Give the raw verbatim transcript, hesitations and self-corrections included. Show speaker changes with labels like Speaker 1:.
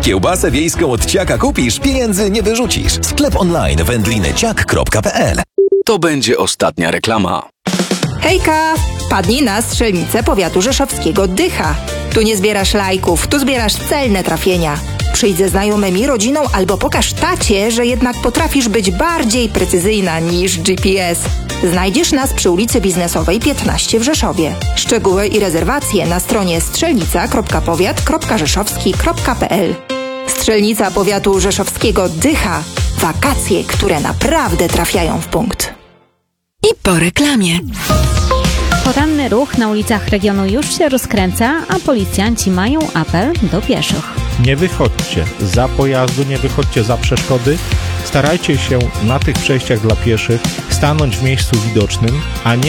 Speaker 1: Kiełbasę wiejską od Ciaka kupisz, pieniędzy nie wyrzucisz. Sklep online wędliny ciak kropka p l.
Speaker 2: To będzie ostatnia reklama.
Speaker 3: Hejka! Wpadnij na strzelnicę powiatu rzeszowskiego Dycha. Tu nie zbierasz lajków, tu zbierasz celne trafienia. Przyjdź ze znajomymi, rodziną albo pokaż tacie, że jednak potrafisz być bardziej precyzyjna niż G P S. Znajdziesz nas przy ulicy Biznesowej piętnaście w Rzeszowie. Szczegóły i rezerwacje na stronie strzelnica kropka powiat kropka rzeszowski kropka p l. Strzelnica powiatu rzeszowskiego Dycha. Wakacje, które naprawdę trafiają w punkt.
Speaker 4: I po reklamie.
Speaker 5: Poranny ruch na ulicach regionu już się rozkręca, a policjanci mają apel do pieszych.
Speaker 6: Nie wychodźcie za pojazdu, nie wychodźcie za przeszkody. Starajcie się na tych przejściach dla pieszych stanąć w miejscu widocznym, a nie